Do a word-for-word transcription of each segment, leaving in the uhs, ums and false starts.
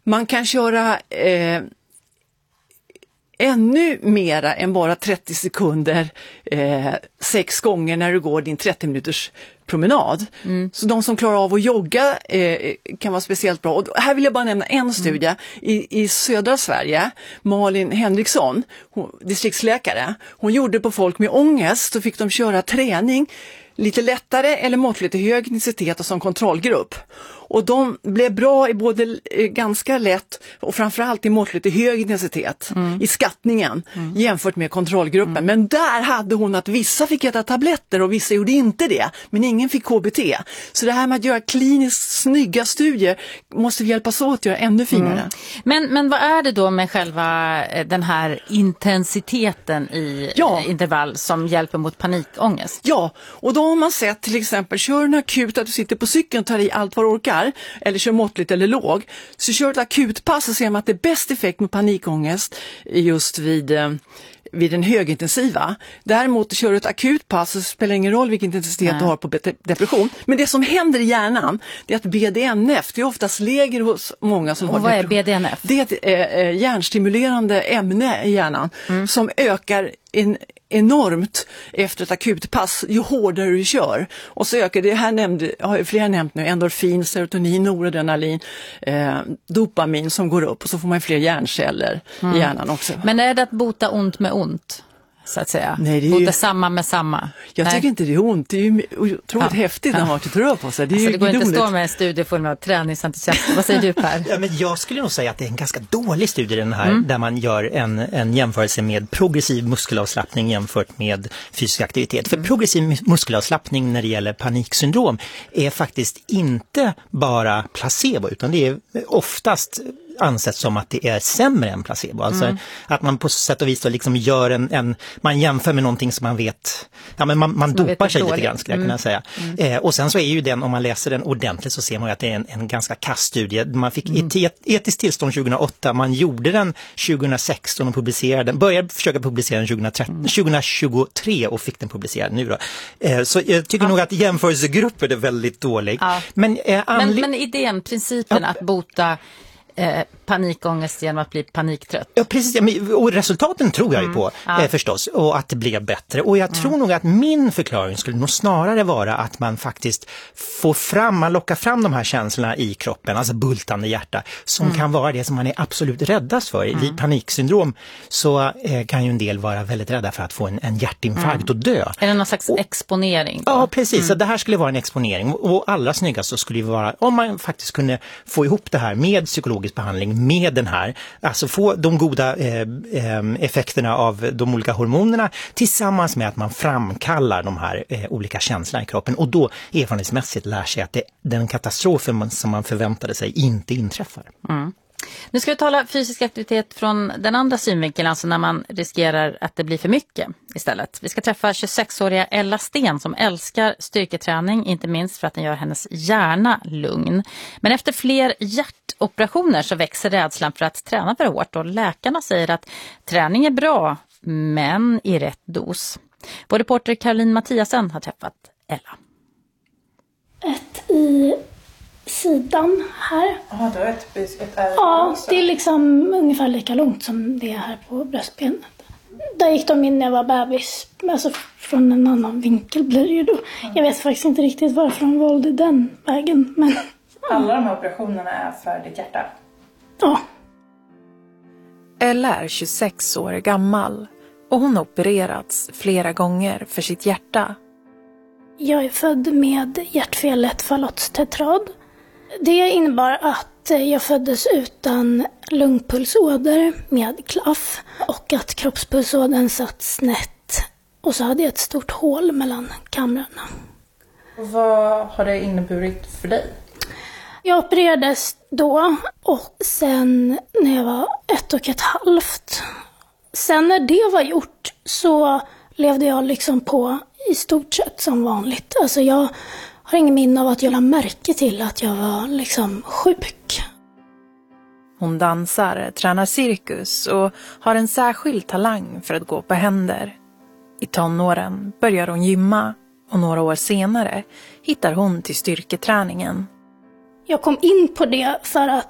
Man kan köra eh, ännu mera än bara trettio sekunder eh, sex gånger när du går din trettio minuters promenad. Mm. Så de som klarar av att jogga eh, kan vara speciellt bra. Och här vill jag bara nämna en studie. Mm. I, i södra Sverige, Malin Henriksson, hon, distriktsläkare, hon gjorde på folk med ångest, så fick de köra träning lite lättare eller måttligt i hög intensitet och som kontrollgrupp. Och de blev bra i både eh, ganska lätt och framförallt i måttligt i hög intensitet mm. i skattningen mm. jämfört med kontrollgruppen. Mm. Men där hade hon att vissa fick äta tabletter och vissa gjorde inte det. Men ingen fick K B T. Så det här med att göra kliniskt snygga studier måste vi hjälpas åt att göra ännu finare. Mm. Men, men vad är det då med själva den här intensiteten i ja. intervall som hjälper mot panikångest? Ja, och då har man sett till exempel, kör en akut att du sitter på cykeln och tar i allt vad du orkar, eller kör måttligt eller låg, så kör ett akutpass och ser man att det är bäst effekt med panikångest just vid, vid den högintensiva. Däremot kör du ett akutpass så spelar det ingen roll vilken intensitet Nej. du har på depression. Men det som händer i hjärnan, det är att B D N F, det är oftast lägre hos många som och har vad depression. är B D N F? Det är ett äh, hjärnstimulerande ämne i hjärnan mm. som ökar en enormt efter ett akutpass ju hårdare du kör. Och så ökar det, här nämnde, har ju flera nämnt nu, endorfin, serotonin, noradrenalin, eh, dopamin som går upp och så får man fler hjärnceller mm. i hjärnan också. Men är det att bota ont med ont? Så att säga. Nej, det är bota ju... samma med samma. Jag Nej. tycker inte det är ont. Det är ju otroligt ja. häftigt när man har till rör på sig. Det, är alltså, ju det går gudomligt. inte att stå med en studie full med träningsentusiaster. Vad säger du, Per? Ja, men jag skulle nog säga att det är en ganska dålig studie den här mm. där man gör en, en jämförelse med progressiv muskelavslappning jämfört med fysisk aktivitet. För mm. progressiv muskelavslappning när det gäller paniksyndrom är faktiskt inte bara placebo utan det är oftast ansett som att det är sämre än placebo. Alltså mm. att man på sätt och vis då liksom gör en, en man jämför med någonting som man vet, ja men man, man dopar sig lite grann skulle jag kunna mm. säga. Mm. Eh, och sen så är ju den, om man läser den ordentligt så ser man ju att det är en, en ganska kass studie. Man fick mm. et, etiskt tillstånd tjugohundraåtta, man gjorde den tjugohundrasexton och publicerade den, började försöka publicera den tjugotretton, mm. tjugohundratjugotre och fick den publicerad nu då. Eh, så jag tycker ja. nog att jämförelsegruppen är väldigt dålig. Ja. Men, eh, anle- men, men idén, principen ja. att bota Eh, panikångest genom att bli paniktrött. Ja, precis. Och resultaten tror jag ju på mm. ja. eh, förstås. Och att det blir bättre. Och jag mm. tror nog att min förklaring skulle nog snarare vara att man faktiskt får fram, man lockar fram de här känslorna i kroppen, alltså bultande hjärta, som mm. kan vara det som man är absolut räddast för. Mm. Vid paniksyndrom så eh, kan ju en del vara väldigt rädda för att få en, en hjärtinfarkt mm. och dö. Är det någon slags och, exponering? Då? Ja, precis. Mm. Så det här skulle vara en exponering. Och allra snyggast så skulle det vara om man faktiskt kunde få ihop det här med psykologisk behandling med den här, alltså få de goda eh, eh, effekterna av de olika hormonerna tillsammans med att man framkallar de här eh, olika känslorna i kroppen och då erfarenhetsmässigt lär sig att det, den katastrofen man, som man förväntade sig inte inträffar. Mm. Nu ska vi tala fysisk aktivitet från den andra synvinkeln, alltså när man riskerar att det blir för mycket istället. Vi ska träffa tjugosexåriga Ella Sten som älskar styrketräning, inte minst för att den gör hennes hjärna lugn. Men efter fler hjärtoperationer så växer rädslan för att träna för hårt och läkarna säger att träning är bra, men i rätt dos. Vår reporter Caroline Mattiasen har träffat Ella. Ett i sidan här. Ja, det är ett, ett ärr. Ja, det är liksom ungefär lika långt som det är här på bröstbenet. Där gick de in när jag var bebis. Alltså från en annan vinkel blir det ju då. Mm. Jag vet faktiskt inte riktigt varför de valde den vägen. Men, ja. Alla de här operationerna är för ditt hjärta? Ja. Ella är tjugosex år gammal och hon har opererats flera gånger för sitt hjärta. Jag är född med hjärtfelet Fallot's-tetrad. Det innebar att jag föddes utan lungpulsåder med klaff och att kroppspulsådern satt snett. Och så hade jag ett stort hål mellan kamrarna. Och vad har det inneburit för dig? Jag opererades då och sen när jag var ett och ett halvt. Sen när det var gjort så levde jag liksom på i stort sett som vanligt. Alltså jag har ingen minne av att jag lade märke till att jag var liksom sjuk. Hon dansar, tränar cirkus och har en särskild talang för att gå på händer. I tonåren börjar hon gymma och några år senare hittar hon till styrketräningen. Jag kom in på det för att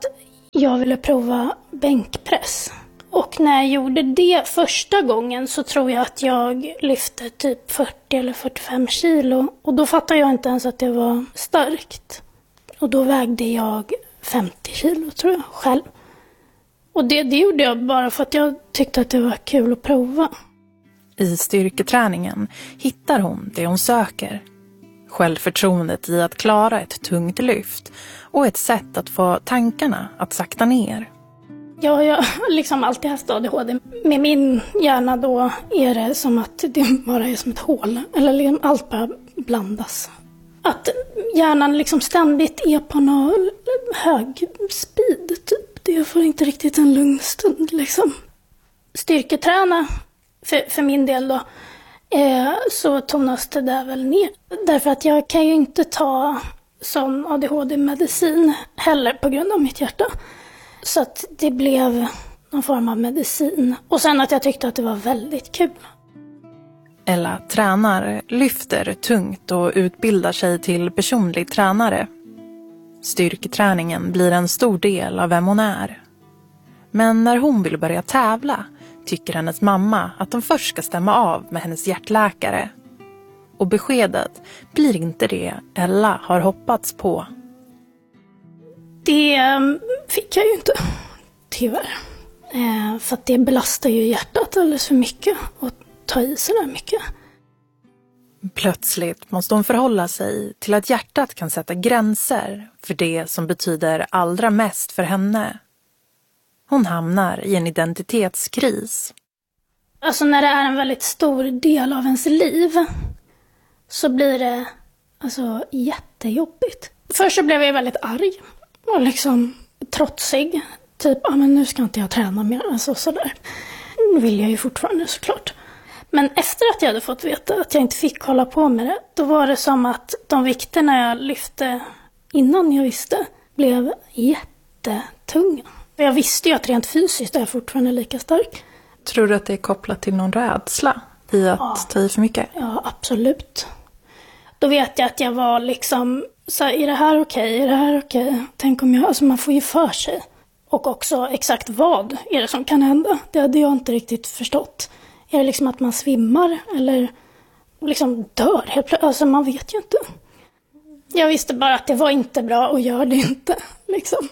Jag ville prova bänkpress. Och när jag gjorde det första gången så tror jag att jag lyfte typ fyrtio eller fyrtiofem kilo. Och då fattade jag inte ens att det var starkt. Och då vägde jag femtio kilo tror jag själv. Och det, det gjorde jag bara för att jag tyckte att det var kul att prova. I styrketräningen hittar hon det hon söker. Självförtroendet i att klara ett tungt lyft och ett sätt att få tankarna att sakta ner. Ja, jag har liksom alltid haft A D H D. Med min hjärna då är det som att det bara är som ett hål. Eller liksom allt bara blandas. Att hjärnan liksom ständigt är på någon hög speed typ. Det får inte riktigt en lugn stund liksom. Styrketräna för, för min del då. Eh, så tonas det där väl ner. Därför att jag kan ju inte ta sån A D H D-medicin heller på grund av mitt hjärta. Så att det blev någon form av medicin. Och sen att jag tyckte att det var väldigt kul. Ella tränar, lyfter tungt och utbildar sig till personlig tränare. Styrketräningen blir en stor del av vem hon är. Men när hon vill börja tävla tycker hennes mamma att de först ska stämma av med hennes hjärtläkare. Och beskedet blir inte det Ella har hoppats på. Det fick jag ju inte, tyvärr. Eh, för att det belastar ju hjärtat alldeles för mycket och ta i så där mycket. Plötsligt måste hon förhålla sig till att hjärtat kan sätta gränser för det som betyder allra mest för henne. Hon hamnar i en identitetskris. Alltså när det är en väldigt stor del av ens liv så blir det alltså jättejobbigt. Först så blev jag väldigt arg och liksom trotsig. Typ, ja ah, men nu ska inte jag träna mer. Alltså sådär. Nu vill jag ju fortfarande såklart. Men efter att jag hade fått veta att jag inte fick hålla på med det, då var det som att de vikterna jag lyfte innan jag visste blev jättetunga. Jag visste ju att rent fysiskt är jag fortfarande lika stark. Tror du att det är kopplat till någon rädsla i att ja. ta i för mycket? Ja, absolut. Då vet jag att jag var liksom, så här, är det här okej? Är det här okej? Tänk om jag, alltså man får ju för sig. Och också exakt vad är det som kan hända? Det hade jag inte riktigt förstått. Är det liksom att man svimmar eller liksom dör helt plötsligt? Alltså man vet ju inte. Jag visste bara att det var inte bra och gör det inte, liksom.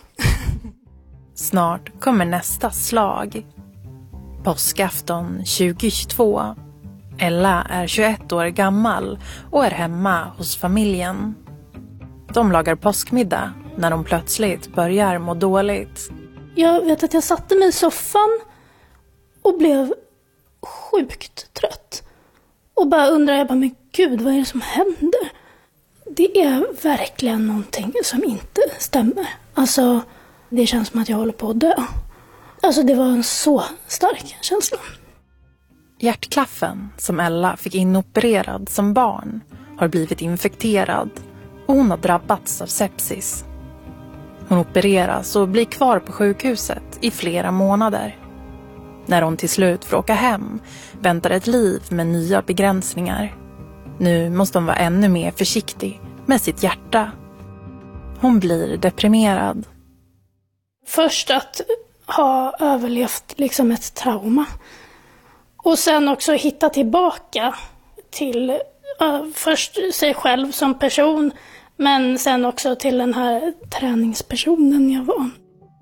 Snart kommer nästa slag. Påskafton tjugohundratjugotvå. Ella är tjugoett år gammal och är hemma hos familjen. De lagar påskmiddag när de plötsligt börjar må dåligt. Jag vet att jag satte mig i soffan och blev sjukt trött. Och bara undrar, jag bara, men gud, vad är det som händer? Det är verkligen någonting som inte stämmer. Alltså, det känns som att jag håller på att dö. Alltså, det var en så stark känsla. Hjärtklaffen som Ella fick inopererad som barn har blivit infekterad och hon har drabbats av sepsis. Hon opereras och blir kvar på sjukhuset i flera månader. När hon till slut får åka hem väntar ett liv med nya begränsningar. Nu måste hon vara ännu mer försiktig med sitt hjärta. Hon blir deprimerad. Först att ha överlevt liksom ett trauma. Och sen också hitta tillbaka till uh, först sig själv som person. Men sen också till den här träningspersonen jag var.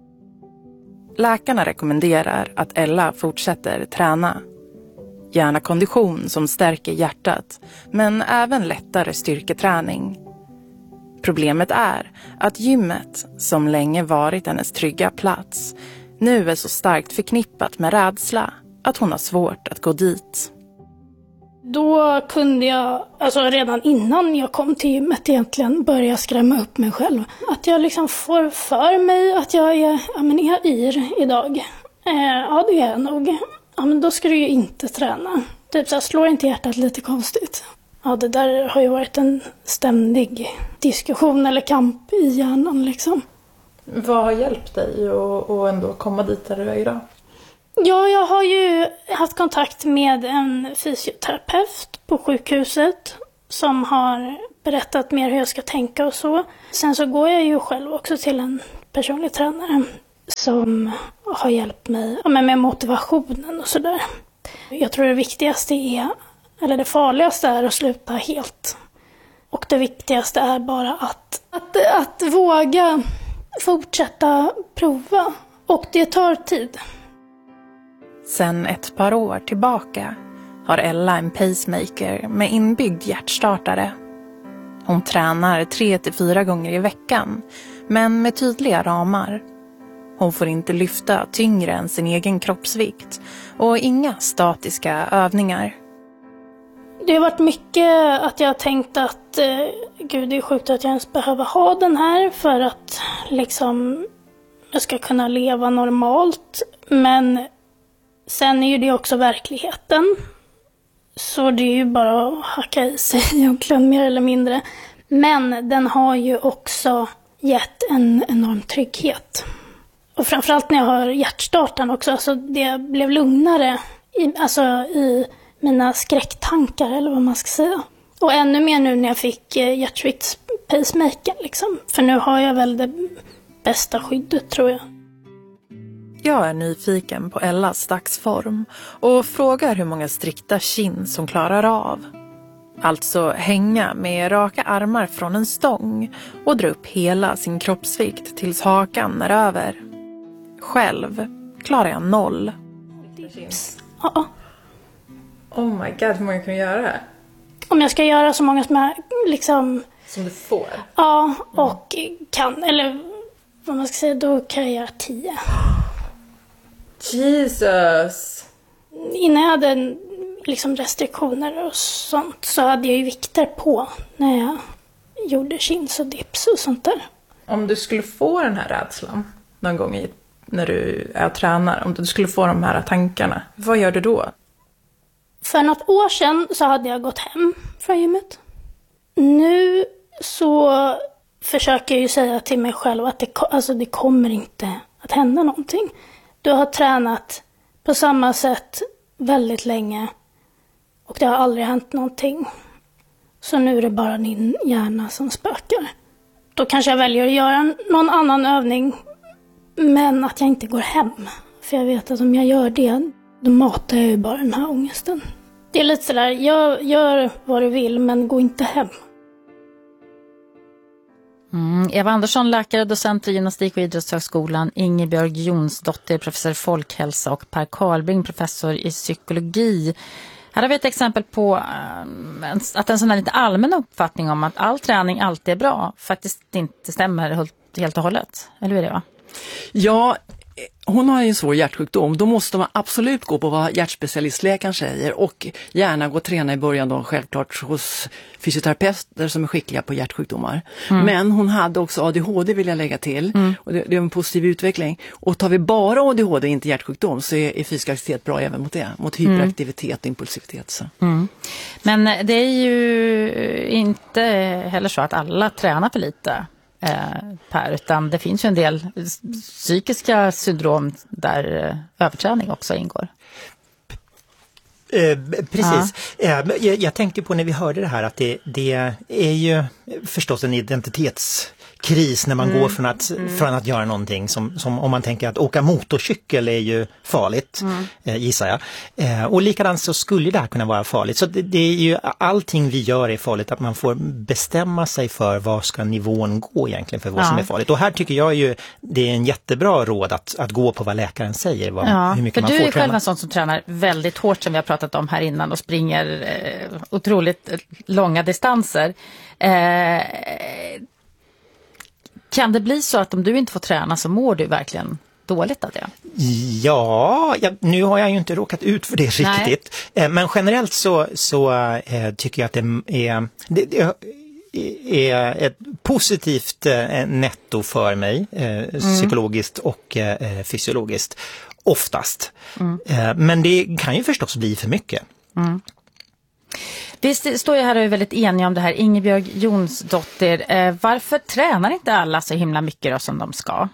Läkarna rekommenderar att Ella fortsätter träna. Gärna kondition som stärker hjärtat, men även lättare styrketräning. Problemet är att gymmet, som länge varit hennes trygga plats, nu är så starkt förknippat med rädsla att hon har svårt att gå dit. Då kunde jag, alltså redan innan jag kom till gymmet egentligen, börja skrämma upp mig själv. Att jag liksom får för mig att jag är, ja men är jag yr idag? Eh, ja det är jag nog. Ja men då ska du ju inte träna. Typ så här, slår inte hjärtat lite konstigt? Ja det där har ju varit en ständig diskussion eller kamp i hjärnan liksom. Vad har hjälpt dig att, att ändå komma dit där du är idag? Ja, jag har ju haft kontakt med en fysioterapeut på sjukhuset som har berättat mer hur jag ska tänka och så. Sen så går jag ju själv också till en personlig tränare. som har hjälpt mig ja, men med motivationen och sådär. Jag tror det viktigaste är, eller det farligaste är att sluta helt. Och det viktigaste är bara att, att, att våga fortsätta prova. Och det tar tid. Sen ett par år tillbaka har Ella en pacemaker med inbyggd hjärtstartare. Hon tränar tre till fyra gånger i veckan, men med tydliga ramar. Hon får inte lyfta tyngre än sin egen kroppsvikt och inga statiska övningar. Det har varit mycket att jag har tänkt att eh, gud, det är sjukt att jag ens behöver ha den här för att liksom jag ska kunna leva normalt. Men sen är ju det också verkligheten. Så det är ju bara att hacka i sig egentligen mer eller mindre. Men den har ju också gett en enorm trygghet. Och framförallt när jag har hjärtstarten också. Alltså det blev lugnare i, alltså i mina skräcktankar eller vad man ska säga. Och ännu mer nu när jag fick hjärtsvits pacemaker liksom. För nu har jag väl det bästa skyddet tror jag. Jag är nyfiken på Ellas dagsform och frågar hur många strikta chins hon klarar av. Alltså hänga med raka armar från en stång och dra upp hela sin kroppsvikt tills hakan är över. Själv klarar jag noll. Ja. Oh my god, hur många kan du göra? Om jag ska göra så många som jag liksom... Som du får? Ja, och kan, eller vad man ska säga, då kan jag göra tio. Jesus! Innan jag hade liksom restriktioner och sånt så hade jag ju vikter på när jag gjorde chins och dips och sånt där. Om du skulle få den här rädslan någon gång i, när du är och tränar, om du skulle få de här tankarna, vad gör du då? För något år sedan så hade jag gått hem från gymmet. Nu så försöker jag ju säga till mig själv att det, alltså det kommer inte att hända någonting. Du har tränat på samma sätt väldigt länge och det har aldrig hänt någonting. Så nu är det bara din hjärna som spökar. Då kanske jag väljer att göra någon annan övning, men att jag inte går hem. För jag vet att om jag gör det, då matar jag ju bara den här ångesten. Det är lite sådär, gör, gör vad du vill men gå inte hem. Mm, Eva Andersson, läkare, docent i gymnastik- och idrottshögskolan, Ingebjörg Jonsdotter, professor i folkhälsa, och Per Karlbring, professor i psykologi. Här har vi ett exempel på äh, att en sån här lite allmän uppfattning om att all träning alltid är bra faktiskt inte stämmer helt och hållet. Eller hur är det, va? Ja, hon har ju en svår hjärtsjukdom. Då måste man absolut gå på vad hjärtspecialistläkaren säger och gärna gå och träna i början då självklart hos fysioterapeuter som är skickliga på hjärtsjukdomar. Mm. Men hon hade också A D H D, vill jag lägga till. Mm. Och det, det är en positiv utveckling. Och tar vi bara A D H D, inte hjärtsjukdom, så är, är fysisk aktivitet bra även mot det. Mot hyperaktivitet och impulsivitet. Så. Mm. Men det är ju inte heller så att alla tränar för lite. Eh, Per, utan det finns ju en del psykiska syndrom där eh, överträning också ingår. Eh, precis. Ja. Eh, jag, jag tänkte på när vi hörde det här att det, det är ju förstås en identitetskris när man mm. går från att, mm. från att göra någonting som, som om man tänker att åka motorcykel är ju farligt, mm. eh, gissar jag. Eh, och likadant så skulle det här kunna vara farligt. Så det, det är ju allting vi gör är farligt, att man får bestämma sig för vad ska nivån gå egentligen för vad ja. som är farligt. Och här tycker jag ju det är en jättebra råd att, att gå på vad läkaren säger, vad, ja, hur mycket för man du får är träna. Själv en sån som tränar väldigt hårt som vi har pratat om här innan och springer eh, otroligt långa distanser. Eh, kan det bli så att om du inte får träna så mår du verkligen dåligt av det? Ja, ja nu har jag ju inte råkat ut för det riktigt. Eh, men generellt så, så eh, tycker jag att det är, det, det är ett positivt eh, netto för mig, eh, mm. psykologiskt och eh, fysiologiskt, oftast. Mm. Eh, men det kan ju förstås bli för mycket. Mm. Vi står ju här och är väldigt eniga om det här. Ingebjörg Jonsdotter, eh, varför tränar inte alla så himla mycket då som de ska?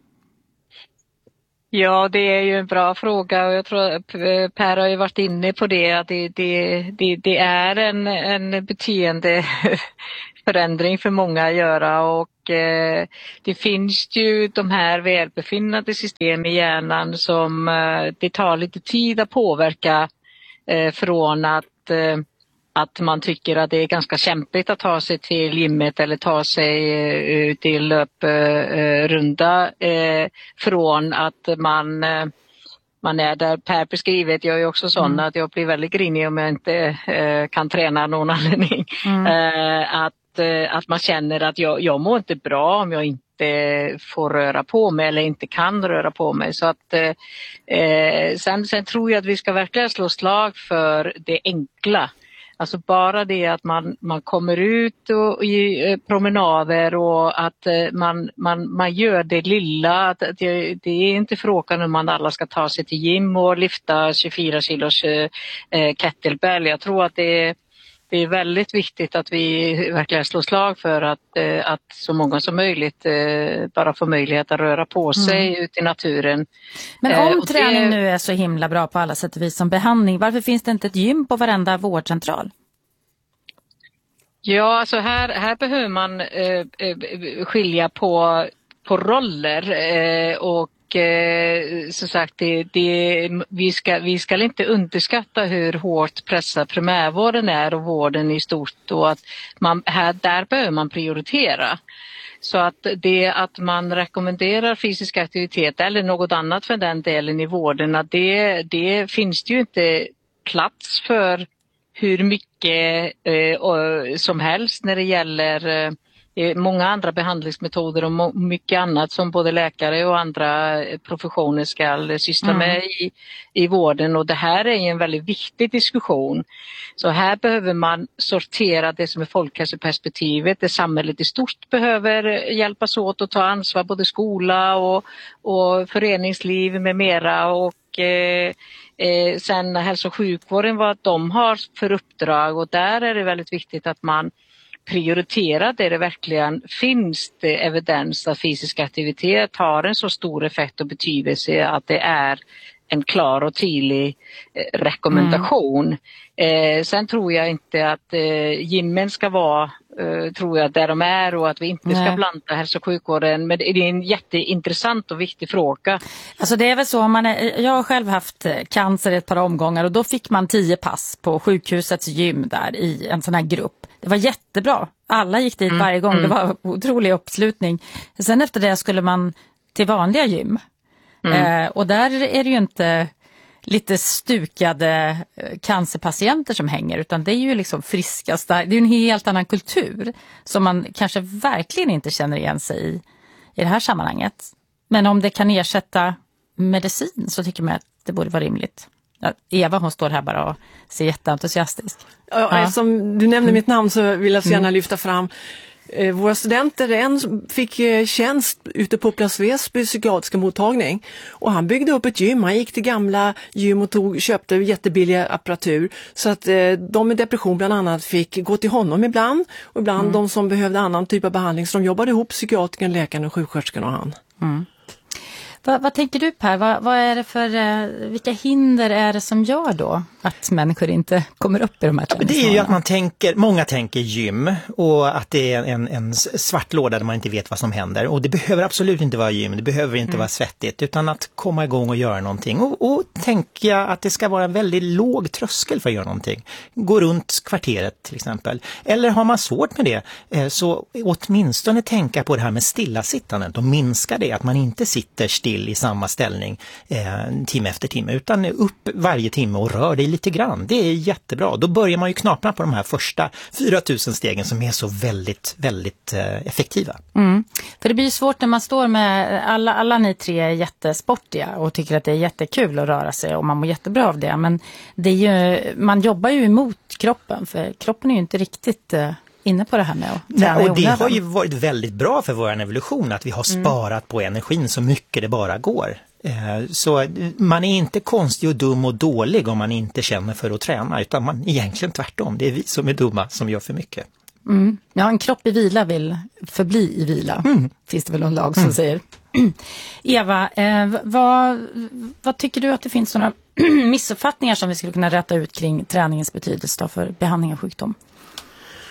Ja, det är ju en bra fråga och jag tror att Per har ju varit inne på det. Att det, det, det, det är en, en beteendeförändring förändring för många att göra, och eh, det finns ju de här välbefinnande system i hjärnan som eh, det tar lite tid att påverka eh, från att eh, att man tycker att det är ganska kämpigt att ta sig till gymmet eller ta sig ut till löprunda eh, från att man eh, man är där. Per beskrivet, jag är också sån mm. att jag blir väldigt grinig om jag inte eh, kan träna någon anledning. Mm. Eh, att, eh, att man känner att jag, jag mår inte bra om jag inte får röra på mig eller inte kan röra på mig. Så att, eh, sen, sen tror jag att vi ska verkligen slå slag för det enkla. Alltså bara det att man, man kommer ut och i promenader och att man, man, man gör det lilla. Att det, det är inte frågan om man alla ska ta sig till gym och lyfta tjugofyra kilos eh, kettlebell. Jag tror att det är, det är väldigt viktigt att vi verkligen slår slag för att, eh, att så många som möjligt eh, bara får möjlighet att röra på sig mm. ut i naturen. Men om eh, träning det... nu är så himla bra på alla sätt och vis som behandling, varför finns det inte ett gym på varenda vårdcentral? Ja, alltså här, här behöver man eh, skilja på, på roller eh, och eh, som sagt det, det, vi, ska, vi ska inte underskatta hur hårt pressad primärvården är och vården i stort, och att man, här, där behöver man prioritera. Så att det att man rekommenderar fysisk aktivitet eller något annat för den delen i vården, att det, det finns det ju inte plats för hur mycket eh, som helst när det gäller eh, många andra behandlingsmetoder och må- mycket annat som både läkare och andra professioner ska syssla mm. med i, i vården. Och det här är en väldigt viktig diskussion. Så här behöver man sortera det som är folkhälsoperspektivet. Det samhället i stort behöver hjälpas åt och ta ansvar, både skola och, och föreningsliv med mera, och eh, Eh, sen hälso- och sjukvården, vad de har för uppdrag, och där är det väldigt viktigt att man prioriterar där det verkligen finns det evidens att fysisk aktivitet har en så stor effekt och betydelse att det är en klar och tydlig eh, rekommendation. Mm. Eh, sen tror jag inte att eh, gymmen ska vara eh, tror jag där de är, och att vi inte Nej. ska blanda hälso- och sjukvården. Men det är en jätteintressant och viktig fråga. Alltså det är väl så, man är, jag har själv haft cancer ett par omgångar och då fick man tio pass på sjukhusets gym där i en sån här grupp. Det var jättebra. Alla gick dit mm. varje gång. Mm. Det var otrolig uppslutning. Sen efter det skulle man till vanliga gym. Mm. Eh, och där är det ju inte lite stukade cancerpatienter som hänger, utan det är ju liksom friska, starka. Det är ju en helt annan kultur som man kanske verkligen inte känner igen sig i i det här sammanhanget. Men om det kan ersätta medicin så tycker man att det borde vara rimligt. Eva, hon står här bara och ser jätteentusiastisk. Ja, ja. Eftersom du nämner mitt namn så vill jag så gärna mm. lyfta fram eh, våra studenter. En fick eh, tjänst ute på Upplands Väsby psykiatriska mottagning, och han byggde upp ett gym. Han gick till gamla gym och tog, köpte jättebilliga apparatur, så att eh, de med depression bland annat fick gå till honom ibland, och ibland mm. de som behövde annan typ av behandling, så de jobbade ihop, psykiatrikern, läkaren och sjuksköterskan och han. Mm. Vad, vad tänker du, Per? Vad, vad är det för, eh, vilka hinder är det som gör då att människor inte kommer upp i de här ja, det är ju att man tänker, många tänker gym, och att det är en, en svart låda där man inte vet vad som händer. Och det behöver absolut inte vara gym, det behöver inte mm. vara svettigt, utan att komma igång och göra någonting. Och, och tänka att det ska vara en väldigt låg tröskel för att göra någonting. Gå runt kvarteret till exempel. Eller har man svårt med det, eh, så åtminstone tänka på det här med stillasittandet och minska det, att man inte sitter still i samma ställning eh, timme efter timme, utan upp varje timme och rör dig lite grann. Det är jättebra. Då börjar man ju knapra på de här första fyra tusen stegen som är så väldigt, väldigt eh, effektiva. Mm. För det blir ju svårt när man står med, alla, alla ni tre är jättesportiga och tycker att det är jättekul att röra sig och man mår jättebra av det, men det är ju, man jobbar ju emot kroppen, för kroppen är ju inte riktigt eh, inne på det här med att träna. Nej, och det har ju varit väldigt bra för vår evolution att vi har sparat mm. på energin så mycket det bara går. Så man är inte konstig och dum och dålig om man inte känner för att träna, utan man egentligen tvärtom. Det är vi som är dumma som gör för mycket. Mm. Ja, en kropp i vila vill förbli i vila. Mm. Finns det väl en lag som mm. säger. Eva, eh, vad, vad tycker du att det finns några missuppfattningar som vi skulle kunna rätta ut kring träningens betydelse för behandling av sjukdom?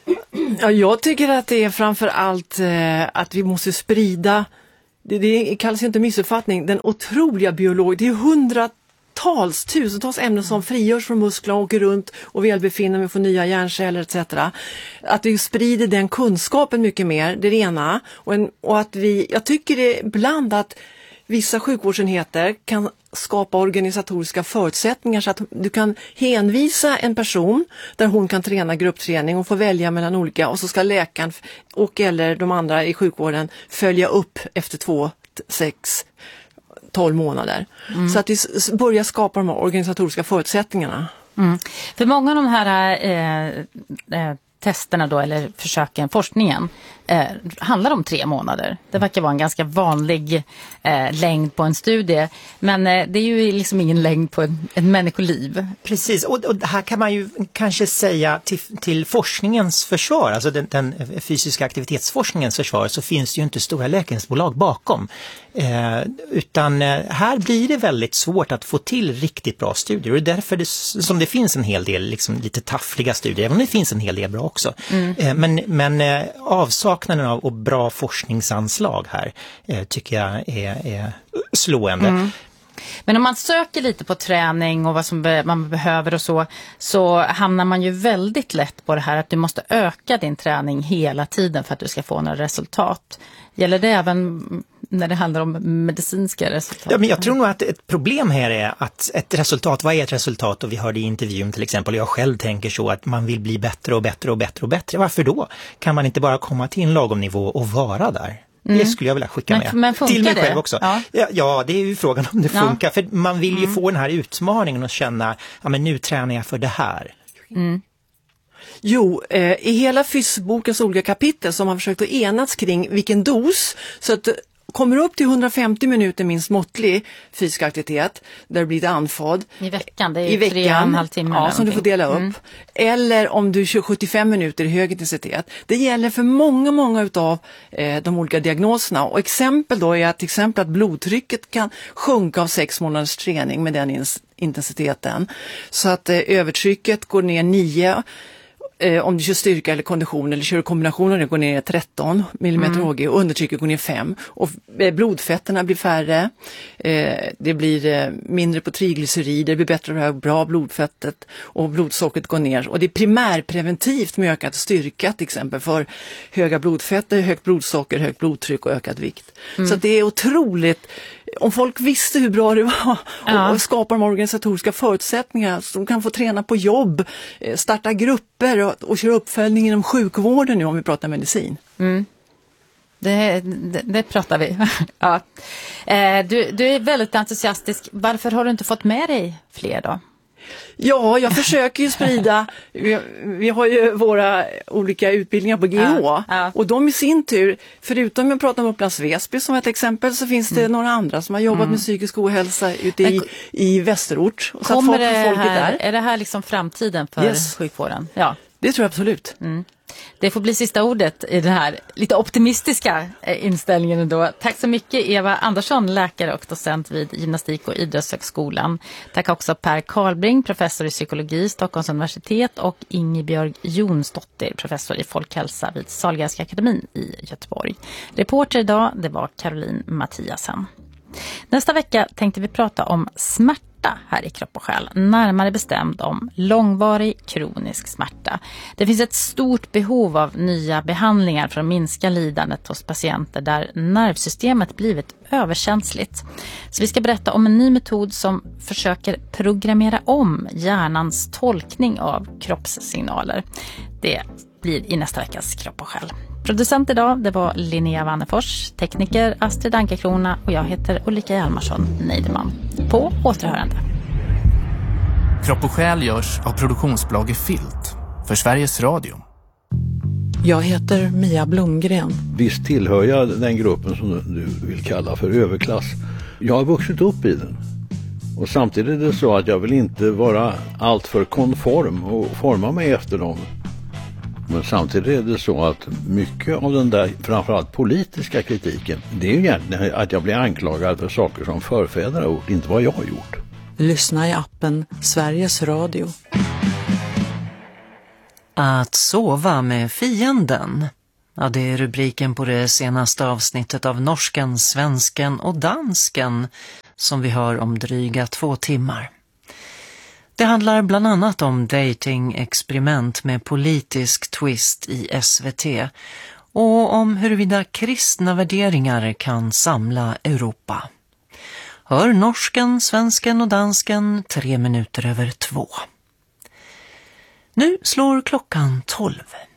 Ja, jag tycker att det är framför allt eh, att vi måste sprida, det, det kallas ju inte missuppfattning, den otroliga biolog, det är hundratals, tusentals ämnen som frigörs från musklerna och åker runt och välbefinner med får nya hjärnceller et cetera. Att vi sprider den kunskapen mycket mer, det är det ena. Och, en, och att vi, jag tycker det är ibland att vissa sjukvårdsenheter kan skapa organisatoriska förutsättningar så att du kan hänvisa en person där hon kan träna gruppträning och få välja mellan olika, och så ska läkaren och eller de andra i sjukvården följa upp efter två, sex, tolv månader. Mm. Så att vi börjar skapa de här organisatoriska förutsättningarna. Mm. För många av de här eh, eh, testerna då, eller försöken, forskningen, eh, handlar om tre månader. Det verkar vara en ganska vanlig eh, längd på en studie. Men eh, det är ju liksom ingen längd på en, en människoliv. Precis, och, och här kan man ju kanske säga till, till forskningens försvar, alltså den, den fysiska aktivitetsforskningens försvar, så finns det ju inte stora läkemedelsbolag bakom. Eh, utan eh, här blir det väldigt svårt att få till riktigt bra studier, och det är därför det, som det finns en hel del liksom, lite taffliga studier, även om det finns en hel del bra också. Mm. Eh, men men eh, avsaknaden av och bra forskningsanslag här eh, tycker jag är, är slående. Mm. Men om man söker lite på träning och vad som be- man behöver och så, så hamnar man ju väldigt lätt på det här att du måste öka din träning hela tiden för att du ska få några resultat. Gäller det även när det handlar om medicinska resultat? Ja, men jag tror nog att ett problem här är att ett resultat, vad är ett resultat? Och vi hörde i intervjun till exempel, och jag själv tänker så att man vill bli bättre och bättre och bättre och bättre. Varför då? Kan man inte bara komma till en lagom nivå och vara där? Mm. Det skulle jag vilja skicka med. Men, men till mig det? själv också. Ja. Ja, ja, det är ju frågan om det funkar. Ja. För man vill ju mm. få den här utmaningen och känna, ja men nu tränar jag för det här. Mm. Jo, eh, i hela fysbokens olika kapitel som har försökt att enas kring vilken dos, så att kommer upp till hundrafemtio minuter minst måttlig fysisk aktivitet, där det blir ett andfåd. I veckan, det är I veckan, tre och en halv timme. Ja, som du får dela upp. Mm. Eller om du kör sjuttiofem minuter i hög intensitet. Det gäller för många, många utav eh, de olika diagnoserna. Och exempel då är att, till exempel att blodtrycket kan sjunka av sex månaders träning med den ins- intensiteten. Så att eh, övertrycket går ner nio. Eh, om du kör styrka eller kondition eller kör kombinationer, det går ner tretton millimeter mm. H G och undertrycket går ner fem. Och eh, blodfetterna blir färre, eh, det blir eh, mindre på triglycerider, det blir bättre och hög, bra blodfettet och blodsockret går ner. Och det är primärpreventivt med ökad styrka till exempel för höga blodfetter, högt blodsocker, högt blodtryck och ökad vikt. Mm. Så att det är otroligt. Om folk visste hur bra det var ja. och skapar de organisatoriska förutsättningar så de kan få träna på jobb, starta grupper och, och köra uppföljning inom sjukvården nu om vi pratar medicin. Mm. Det, det, det pratar vi. ja. eh, du, du är väldigt entusiastisk. Varför har du inte fått med dig fler då? Ja, jag försöker ju sprida, vi, vi har ju våra olika utbildningar på G H ja, ja. och de i sin tur, förutom att prata om Upplands Väsby som ett exempel, så finns det mm. några andra som har jobbat mm. med psykisk ohälsa ute i, i Västerort. Och så kommer folk, det folket här, där. är det här liksom framtiden för yes. sjukvården? Ja. Det tror jag absolut. Mm. Det får bli sista ordet i den här lite optimistiska inställningen ändå. Tack så mycket Eva Andersson, läkare och docent vid Gymnastik- och idrottshögskolan. Tack också Per Karlbring, professor i psykologi, Stockholms universitet, och Ingebjörg Jonsdottir, professor i folkhälsa vid Sahlgrenska akademin i Göteborg. Reporter idag, det var Caroline Mattiasen. Nästa vecka tänkte vi prata om smärta här i Kropp och själ, närmare bestämt om långvarig kronisk smärta. Det finns ett stort behov av nya behandlingar för att minska lidandet hos patienter där nervsystemet blivit överkänsligt. Så vi ska berätta om en ny metod som försöker programmera om hjärnans tolkning av kroppssignaler. Det blir i nästa veckas Kropp och själ. Producent idag, det var Linnea Wannefors, tekniker Astrid Ankerkrona och jag heter Ulrika Hjalmarsson Neideman. På återhörande. Kropp och själ görs av produktionsbolaget Filt för Sveriges Radio. Jag heter Mia Blomgren. Visst tillhör jag den gruppen som du vill kalla för överklass. Jag har vuxit upp i den. Och samtidigt är det så att jag vill inte vara alltför konform och forma mig efter dem. Men samtidigt är det så att mycket av den där framförallt politiska kritiken, det är ju egentligen att jag blir anklagad för saker som förfäder har gjort, inte vad jag har gjort. Lyssna i appen Sveriges Radio. Att sova med fienden. Ja, det är rubriken på det senaste avsnittet av Norsken, Svensken och Dansken som vi hör om dryga två timmar. Det handlar bland annat om dating-experiment med politisk twist i S V T och om huruvida kristna värderingar kan samla Europa. Hör Norsken, Svensken och Dansken tre minuter över två. Nu slår klockan tolv.